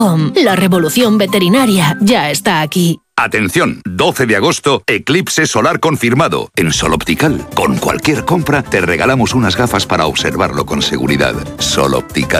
La revolución veterinaria ya está aquí. Atención, 12 de agosto, eclipse solar confirmado. En Sol Optical, con cualquier compra, te regalamos unas gafas para observarlo con seguridad. Sol Optical.